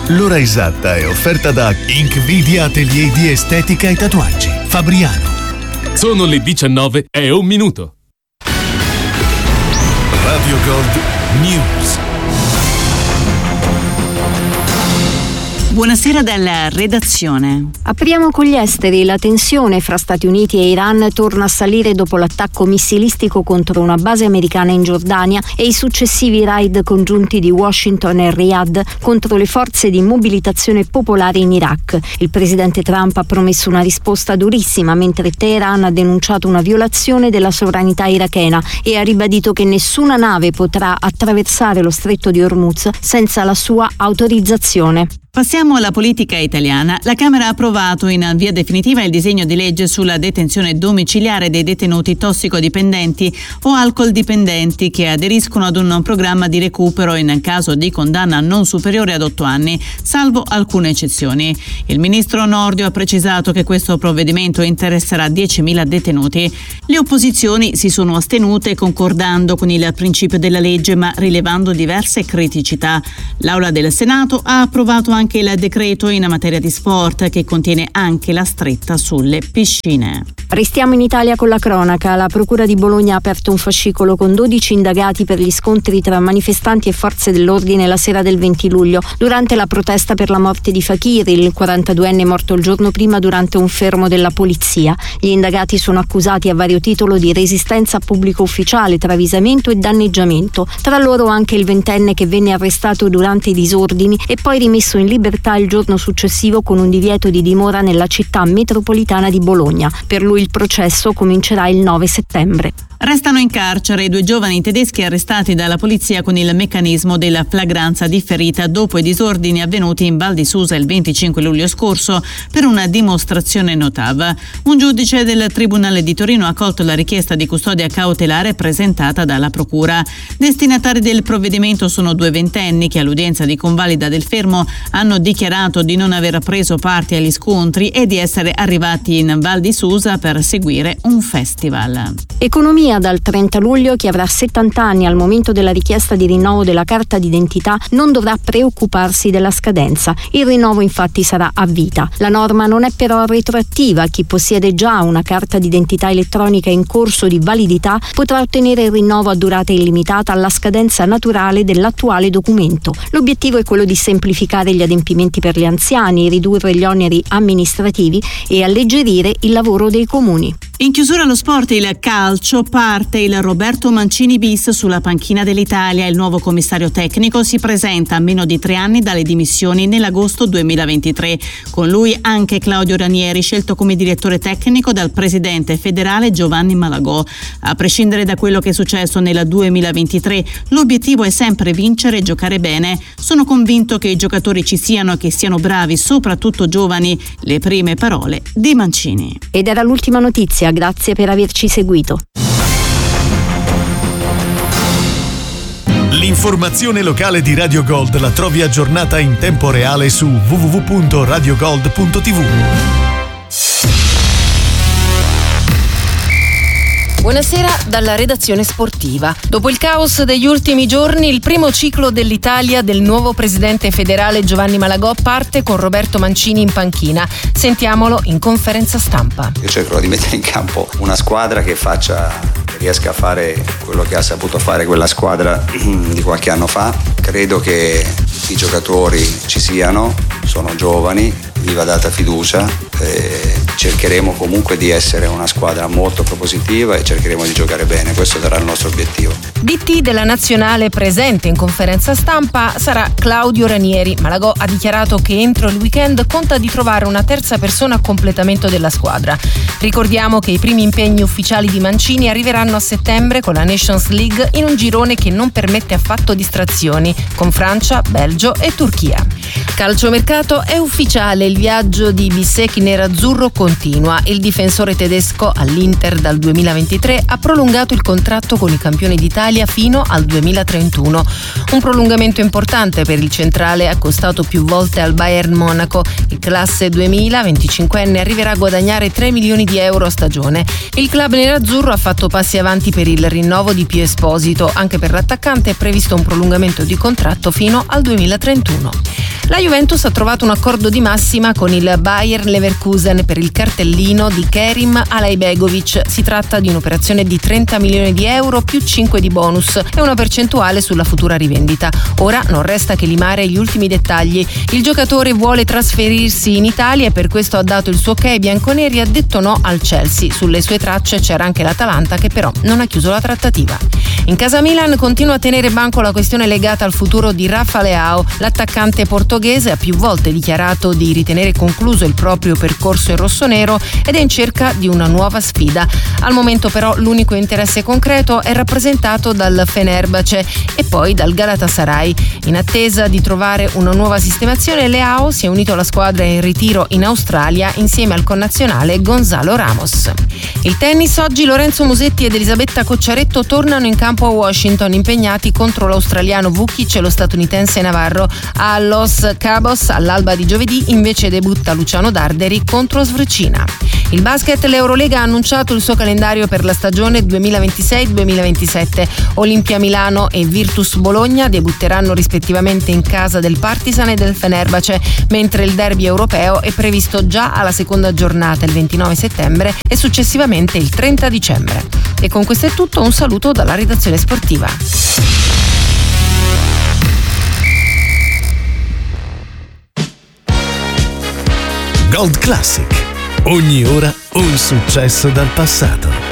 L'ora esatta è offerta da Inkvidia Atelier di Estetica e Tatuaggi, Fabriano. Sono le 19:01. Radio Gold News. Buonasera dalla redazione. Apriamo con gli esteri. La tensione fra Stati Uniti e Iran torna a salire dopo l'attacco missilistico contro una base americana in Giordania e i successivi raid congiunti di Washington e Riyadh contro le forze di mobilitazione popolare in Iraq. Il presidente Trump ha promesso una risposta durissima, mentre Teheran ha denunciato una violazione della sovranità irachena e ha ribadito che nessuna nave potrà attraversare lo stretto di Hormuz senza la sua autorizzazione. Passiamo alla politica italiana. La Camera ha approvato in via definitiva il disegno di legge sulla detenzione domiciliare dei detenuti tossicodipendenti o alcoldipendenti che aderiscono ad un programma di recupero in caso di condanna non superiore ad 8 anni, salvo alcune eccezioni. Il ministro Nordio ha precisato che questo provvedimento interesserà 10.000 detenuti. Le opposizioni si sono astenute concordando con il principio della legge ma rilevando diverse criticità. L'Aula del Senato ha approvato anche il decreto in materia di sport che contiene anche la stretta sulle piscine. Restiamo in Italia con la cronaca. La Procura di Bologna ha aperto un fascicolo con 12 indagati per gli scontri tra manifestanti e forze dell'ordine la sera del 20 luglio, durante la protesta per la morte di Fakir, il 42enne morto il giorno prima durante un fermo della polizia. Gli indagati sono accusati a vario titolo di resistenza a pubblico ufficiale, travisamento e danneggiamento. Tra loro anche il 20enne che venne arrestato durante i disordini e poi rimesso in libertà il giorno successivo con un divieto di dimora nella città metropolitana di Bologna. Per lui il processo comincerà il 9 settembre. Restano in carcere i 2 giovani tedeschi arrestati dalla polizia con il meccanismo della flagranza differita dopo i disordini avvenuti in Val di Susa il 25 luglio scorso per una dimostrazione notava. Un giudice del Tribunale di Torino ha accolto la richiesta di custodia cautelare presentata dalla Procura. Destinatari del provvedimento sono 2 ventenni che all'udienza di convalida del fermo hanno dichiarato di non aver preso parte agli scontri e di essere arrivati in Val di Susa per seguire un festival. Economia. Dal 30 luglio chi avrà 70 anni al momento della richiesta di rinnovo della carta d'identità non dovrà preoccuparsi della scadenza. Il rinnovo infatti sarà a vita. La norma non è però retroattiva. Chi possiede già una carta d'identità elettronica in corso di validità potrà ottenere il rinnovo a durata illimitata alla scadenza naturale dell'attuale documento. L'obiettivo è quello di semplificare gli adempimenti per gli anziani, ridurre gli oneri amministrativi e alleggerire il lavoro dei comuni. In chiusura allo sport, il calcio, parte il Roberto Mancini bis sulla panchina dell'Italia. Il nuovo commissario tecnico si presenta a meno di 3 anni dalle dimissioni nell'agosto 2023. Con lui anche Claudio Ranieri, scelto come direttore tecnico dal presidente federale Giovanni Malagò. A prescindere da quello che è successo nel 2023, l'obiettivo è sempre vincere e giocare bene. Sono convinto che i giocatori ci siano e che siano bravi, soprattutto giovani. Le prime parole di Mancini. Ed era l'ultima notizia. Grazie per averci seguito. L'informazione locale di Radio Gold la trovi aggiornata in tempo reale su www.radiogold.tv. Buonasera dalla redazione sportiva. Dopo il caos degli ultimi giorni, il primo ciclo dell'Italia del nuovo presidente federale Giovanni Malagò parte con Roberto Mancini in panchina. Sentiamolo in conferenza stampa. Io cercherò di mettere in campo una squadra che riesca a fare quello che ha saputo fare quella squadra di qualche anno fa. Credo che i giocatori ci siano, sono giovani, gli va data fiducia. Cercheremo comunque di essere una squadra molto propositiva e cercheremo di giocare bene, questo sarà il nostro obiettivo. DT della nazionale presente in conferenza stampa sarà Claudio Ranieri. Malagò ha dichiarato che entro il weekend conta di trovare una terza persona a completamento della squadra. Ricordiamo che i primi impegni ufficiali di Mancini arriveranno a settembre con la Nations League in un girone che non permette affatto distrazioni, con Francia, Belgio e Turchia. Calciomercato è ufficiale, il viaggio di Bissek nerazzurro continua. Il difensore tedesco all'Inter dal 2023 ha prolungato il contratto con i campioni d'Italia fino al 2031. Un prolungamento importante per il centrale accostato più volte al Bayern Monaco. Il classe 2000, 25enne, arriverà a guadagnare 3 milioni di euro a stagione. Il club nerazzurro ha fatto passi avanti per il rinnovo di Pio Esposito. Anche per l'attaccante è previsto un prolungamento di contratto fino al 2031. La Juventus ha trovato un accordo di massima con il Bayer Leverkusen per il cartellino di Kerim Alaibegovic. Si tratta di un'operazione di 30 milioni di euro più 5 di bonus e una percentuale sulla futura rivendita. Ora non resta che limare gli ultimi dettagli. Il giocatore vuole trasferirsi in Italia e per questo ha dato il suo ok ai bianconeri e ha detto no al Chelsea. Sulle sue tracce c'era anche l'Atalanta che però non ha chiuso la trattativa. In casa Milan continua a tenere banco la questione legata al futuro di Rafa Leao. L'attaccante portoghese ha più volte dichiarato di ritenere concluso il proprio percorso in rossonero ed è in cerca di una nuova sfida. Al momento però l'unico interesse concreto è rappresentato dal Fenerbahce e poi dal Galatasaray. In attesa di trovare una nuova sistemazione, Leao si è unito alla squadra in ritiro in Australia insieme al connazionale Gonzalo Ramos. Il tennis: oggi Lorenzo Musetti ed Elisabetta Cocciaretto tornano in campo a Washington, impegnati contro l'australiano Vukic e lo statunitense Navarro. A Los Cabos all'alba di giovedì invece debutta Luciano Darderi contro Svrcina. Il basket: l'Eurolega ha annunciato il suo calendario per la stagione 2026-2027. Olimpia Milano e Virtus Bologna debutteranno rispettivamente in casa del Partizan e del Fenerbahce, mentre il derby europeo è previsto già alla seconda giornata il 29 settembre e successivamente il 30 dicembre. E con questo è tutto, un saluto dalla redazione sportiva. Gold Classic. Ogni ora un successo dal passato.